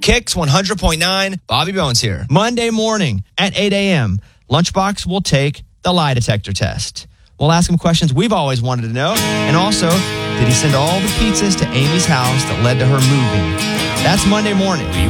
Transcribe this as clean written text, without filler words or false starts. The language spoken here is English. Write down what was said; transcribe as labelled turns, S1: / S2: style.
S1: Kicks 100.9, Bobby Bones here.
S2: Monday morning at 8 a.m., Lunchbox will take the lie detector test. We'll ask him questions we've always wanted to know. And also, did he send all the pizzas to Amy's house that led to her moving? That's Monday morning.